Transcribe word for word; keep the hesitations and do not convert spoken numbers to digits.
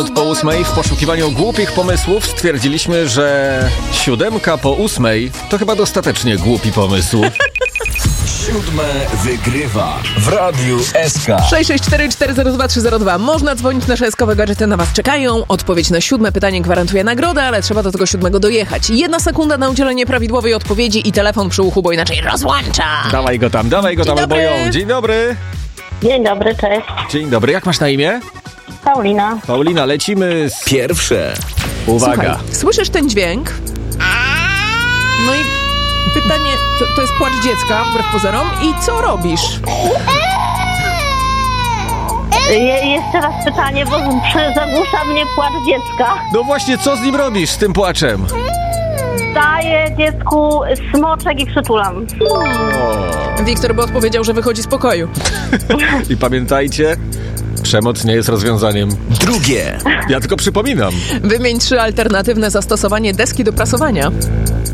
Po ósmej w poszukiwaniu głupich pomysłów stwierdziliśmy, że siódemka po ósmej to chyba dostatecznie głupi pomysł. Siódme wygrywa w Radiu S K. sześć sześć cztery cztery zero dwa trzy zero dwa. Można dzwonić, nasze eskowe gadżety na was czekają. Odpowiedź na siódme pytanie gwarantuje nagrodę, ale trzeba do tego siódmego dojechać. Jedna sekunda na udzielenie prawidłowej odpowiedzi i telefon przy uchu, bo inaczej rozłącza. Dawaj go tam, dawaj go Dzień tam, dobry. boją. Dzień dobry. Dzień dobry, cześć. Dzień dobry, jak masz na imię? Paulina. Paulina, lecimy z... Pierwsze. Uwaga. Słuchaj, słyszysz ten dźwięk? No i pytanie, to, to jest płacz dziecka, wbrew pozorom. I co robisz? Je, jeszcze raz pytanie, bo zagłusza mnie płacz dziecka. No właśnie, co z nim robisz, z tym płaczem? Daję dziecku smoczek i przytulam. Wiktor by odpowiedział, że wychodzi z pokoju. I pamiętajcie, przemoc nie jest rozwiązaniem. Drugie. Ja tylko przypominam. Wymień trzy alternatywne zastosowanie deski do prasowania.